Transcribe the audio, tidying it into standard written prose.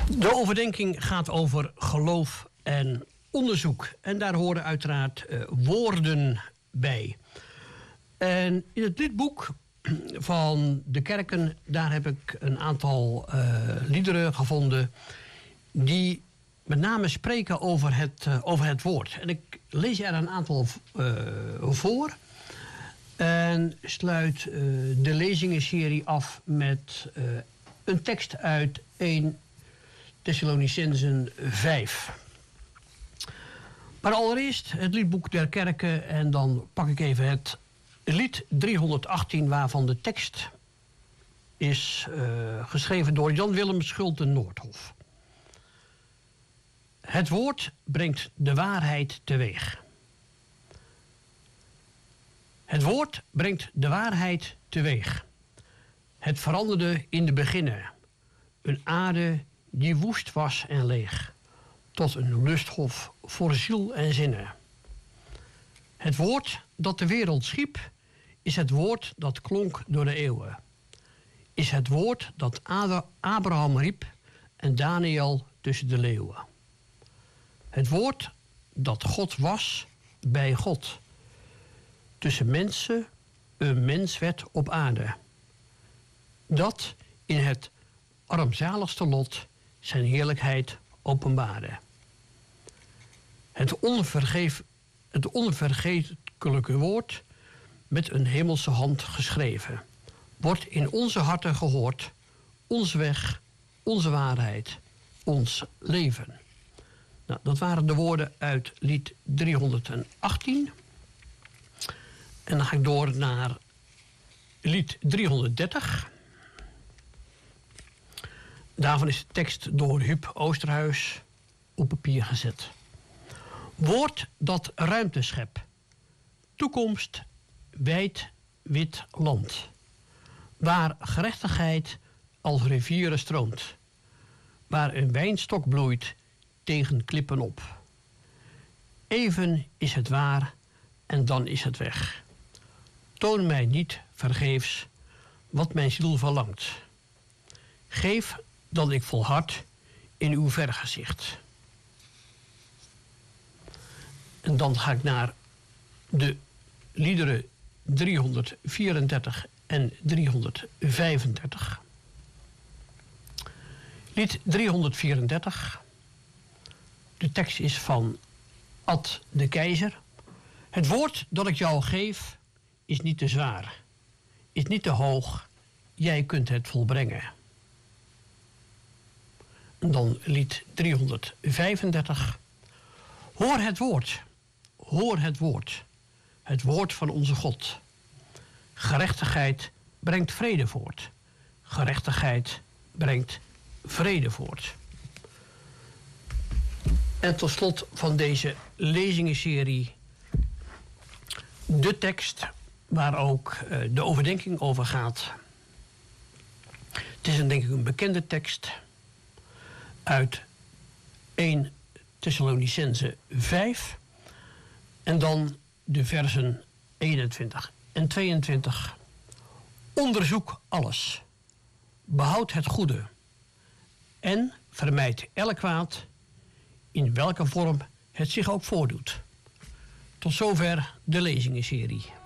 De overdenking gaat over geloof en onderzoek. En daar horen uiteraard woorden bij. En in het liedboek van de kerken, daar heb ik een aantal liederen gevonden die met name spreken over het woord. En ik lees er een aantal voor en sluit de lezingenserie af met een tekst uit 1 Thessalonicenzen 5. Maar allereerst het liedboek der kerken en dan pak ik even het lied 318... waarvan de tekst is geschreven door Jan Willem Schulte Noordhof. Het woord brengt de waarheid teweeg. Het woord brengt de waarheid teweeg. Het veranderde in de beginnen. Een aarde die woest was en leeg. Tot een lusthof voor ziel en zinnen. Het woord dat de wereld schiep, is het woord dat klonk door de eeuwen. Is het woord dat Abraham riep en Daniel tussen de leeuwen. Het woord dat God was bij God. Tussen mensen een mens werd op aarde. Dat in het armzaligste lot zijn heerlijkheid openbaarde. Het onvergetelijke woord, met een hemelse hand geschreven, wordt in onze harten gehoord, onze weg, onze waarheid, ons leven. Nou, dat waren de woorden uit lied 318. En dan ga ik door naar lied 330. Daarvan is de tekst door Huub Oosterhuis op papier gezet. Woord dat ruimte schept. Toekomst, wijd, wit land. Waar gerechtigheid als rivieren stroomt. Waar een wijnstok bloeit tegen klippen op. Even is het waar en dan is het weg. Toon mij niet vergeefs wat mijn ziel verlangt. Geef dat ik volhard in uw vergezicht. En dan ga ik naar de liederen 334 en 335. Lied 334. De tekst is van Ad de Keizer. Het woord dat ik jou geef is niet te zwaar, is niet te hoog, jij kunt het volbrengen. En dan lied 335. Hoor het woord, hoor het woord van onze God. Gerechtigheid brengt vrede voort. Gerechtigheid brengt vrede voort. En tot slot van deze lezingenserie de tekst waar ook de overdenking over gaat. Het is denk ik een bekende tekst uit 1 Thessalonicenzen 5. En dan de versen 21 en 22. Onderzoek alles. Behoud het goede. En vermijd elk kwaad, in welke vorm het zich ook voordoet. Tot zover de lezingenserie.